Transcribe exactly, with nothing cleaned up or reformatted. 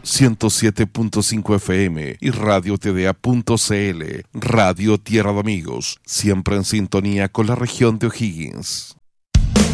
ciento siete punto cinco F M y radio T D A punto C L. Radio Tierra de Amigos, siempre en sintonía con la región de O'Higgins.